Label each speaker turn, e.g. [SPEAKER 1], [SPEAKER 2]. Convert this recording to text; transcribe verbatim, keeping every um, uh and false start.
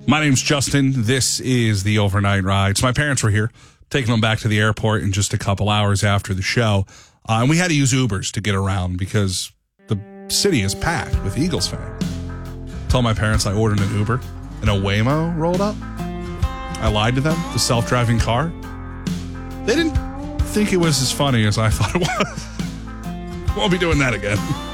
[SPEAKER 1] My name's Justin. This is the Overnight Rides. My parents were here, taking them back to the airport in just a couple hours after the show. Uh, and we had to use Ubers to get around because the city is packed with Eagles fans. Told my parents I ordered an Uber and a Waymo rolled up. I lied to them, the self-driving car. They didn't think it was as funny as I thought it was. Won't be doing that again.